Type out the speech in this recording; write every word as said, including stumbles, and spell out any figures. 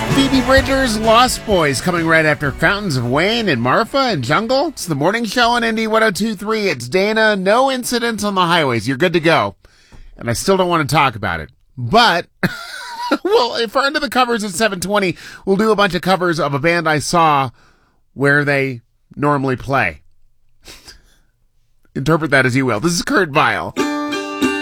Phoebe Bridgers, Lost Boys, coming right after Fountains of Wayne and Marfa and Jungle. It's the morning show on Indy one oh two point three. It's Dana. No incidents on the highways. You're good to go. And I still don't want to talk about it. But, well, if we're under the covers at seven twenty, we'll do a bunch of covers of a band I saw where they normally play. Interpret that as you will. This is Kurt Vile.